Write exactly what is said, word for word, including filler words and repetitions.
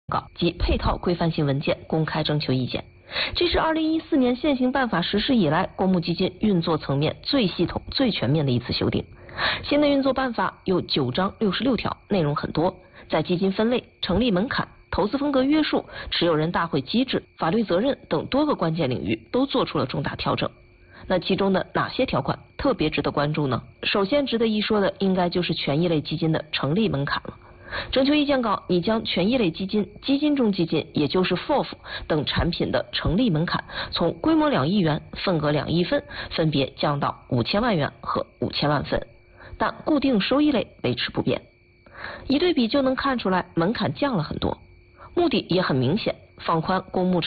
稿及配套规范性文件公开征求意见。这是二零一四年现行办法实施以来，公募基金运作层面最系统、最全面的一次修订。新的运作办法有九章六十六条，内容很多，在基金分类、成立门槛、投资风格约束、持有人大会机制、法律责任等多个关键领域都做出了重大调整。那其中的哪些条款特别值得关注呢？首先值得一说的，应该就是权益类基金的成立门槛了。征求意见稿拟将权益类基金、基金中基金，也就是 F O F 等产品的成立门槛，从规模两亿元、份额两亿份，分别降到五千万元和五千万份，但固定收益类维持不变。一对比就能看出来，门槛降了很多，目的也很明显，放宽公募